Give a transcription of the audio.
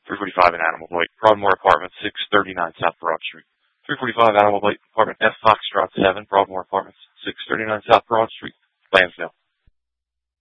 345 in Animal Blake, Broadmoor Apartments, 639 South Broad Street. 345 Animal Blake, Apartment F Foxtrot 7, Broadmoor Apartments, 639 South Broad Street, Lansdale.